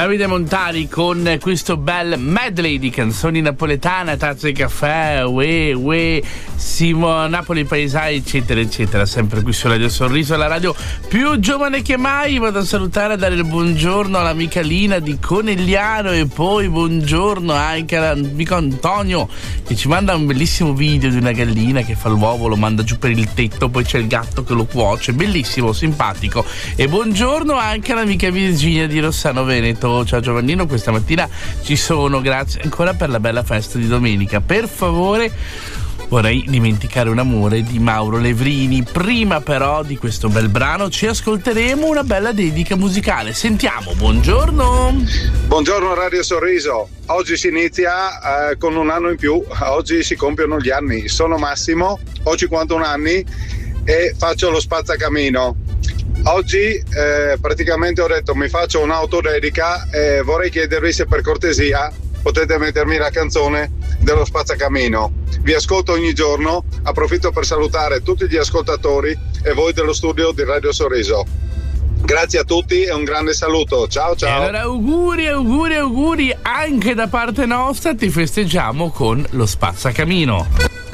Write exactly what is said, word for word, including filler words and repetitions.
Davide Montari con questo bel medley di canzoni napoletane, tazze di caffè, uè, uè, Simo, Napoli Paesai, eccetera, eccetera. Sempre qui su Radio Sorriso, la radio più giovane che mai. Vado a salutare, a dare il buongiorno all'amica Lina di Conegliano e poi buongiorno anche all'amico Antonio che ci manda un bellissimo video di una gallina che fa l'uovo, lo manda giù per il tetto, poi c'è il gatto che lo cuoce, bellissimo, simpatico. E buongiorno anche all'amica Virginia di Rossano Veneto. Ciao Giovannino, questa mattina ci sono, grazie ancora per la bella festa di domenica. Per favore, vorrei dimenticare un amore di Mauro Levrini. Prima però di questo bel brano ci ascolteremo una bella dedica musicale. Sentiamo, buongiorno. Buongiorno Radio Sorriso. Oggi si inizia eh, con un anno in più, oggi si compiono gli anni. Sono Massimo, ho cinquantuno anni e faccio lo spazzacamino. Oggi eh, praticamente ho detto mi faccio un'autodedica e vorrei chiedervi se per cortesia potete mettermi la canzone dello spazzacamino. Vi ascolto ogni giorno, approfitto per salutare tutti gli ascoltatori e voi dello studio di Radio Sorriso. Grazie a tutti e un grande saluto, ciao ciao. E allora auguri, auguri, auguri anche da parte nostra, ti festeggiamo con lo spazzacamino.